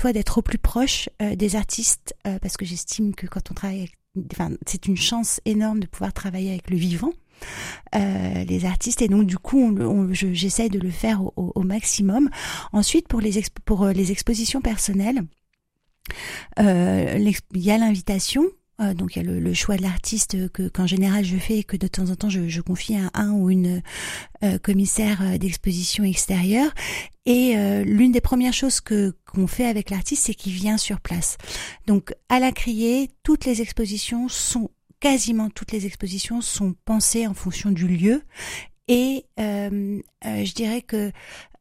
toi d'être au plus proche des artistes, parce que j'estime que quand on travaille c'est une chance énorme de pouvoir travailler avec le vivant, les artistes, et donc du coup j'essaye de le faire au maximum. Ensuite, pour les expositions personnelles, il y a l'invitation. Donc il y a le choix de l'artiste qu'en général je fais et que de temps en temps je confie à un ou une commissaire d'exposition extérieure. Et l'une des premières choses qu'on fait avec l'artiste, c'est qu'il vient sur place. Donc à la Criée, quasiment toutes les expositions sont pensées en fonction du lieu. Et je dirais que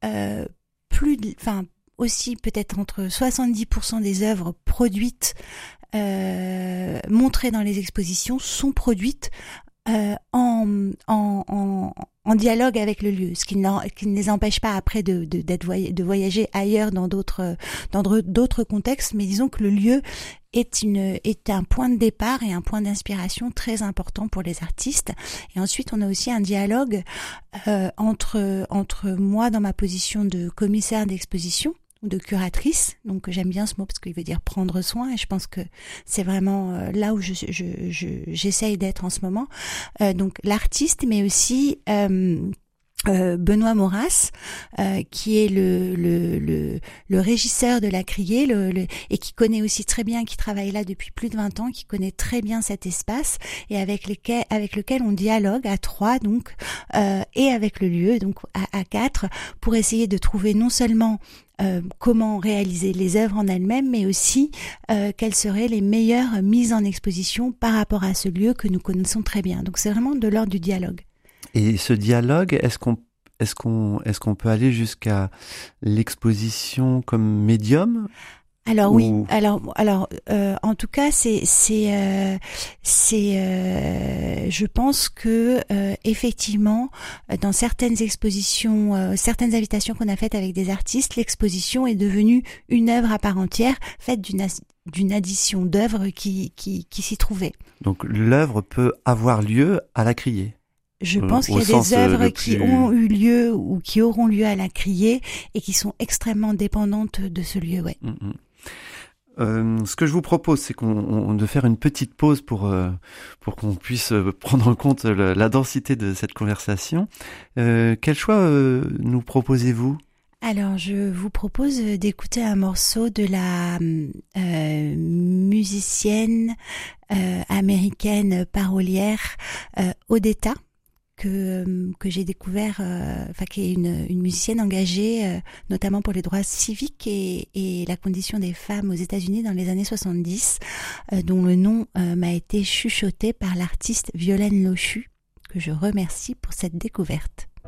aussi peut-être entre 70% des œuvres produites, montrées dans les expositions, sont produites en dialogue avec le lieu, ce qui ne les empêche pas après de voyager ailleurs dans d'autres contextes, mais disons que le lieu est un point de départ et un point d'inspiration très important pour les artistes. Et ensuite, on a aussi un dialogue entre moi dans ma position de commissaire d'exposition ou de curatrice. Donc j'aime bien ce mot parce qu'il veut dire prendre soin, et je pense que c'est vraiment là où j'essaye d'être en ce moment. Donc l'artiste, mais aussi Benoît Maurras, qui est le régisseur de la Criée, et qui connaît aussi très bien, qui travaille là depuis plus de 20 ans, qui connaît très bien cet espace, et avec lequel on dialogue à 3, donc, et avec le lieu, donc à 4, pour essayer de trouver non seulement comment réaliser les œuvres en elles-mêmes, mais aussi quelles seraient les meilleures mises en exposition par rapport à ce lieu que nous connaissons très bien. Donc c'est vraiment de l'ordre du dialogue. Et ce dialogue, est-ce qu'on peut aller jusqu'à l'exposition comme médium? Alors oui, en tout cas je pense que effectivement dans certaines expositions, certaines invitations qu'on a faites avec des artistes, l'exposition est devenue une œuvre à part entière, faite d'une addition d'œuvres qui s'y trouvaient. Donc l'œuvre peut avoir lieu à la Criée. Je pense qu'il y a des œuvres qui ont eu lieu ou qui auront lieu à la Criée et qui sont extrêmement dépendantes de ce lieu, ouais. Ce que je vous propose, c'est de faire une petite pause pour qu'on puisse prendre en compte la densité de cette conversation. Quel choix nous proposez-vous ? Alors, je vous propose d'écouter un morceau de la musicienne américaine parolière Odetta, que j'ai découvert, qui est une musicienne engagée notamment pour les droits civiques et la condition des femmes aux États-Unis dans les années 70, dont le nom m'a été chuchoté par l'artiste Violaine Lochu, que je remercie pour cette découverte.